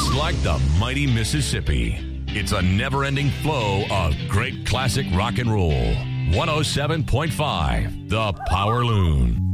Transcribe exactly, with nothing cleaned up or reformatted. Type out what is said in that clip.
just like the mighty Mississippi. It's a never-ending flow of great classic rock and roll. one oh seven point five, The Power Loon.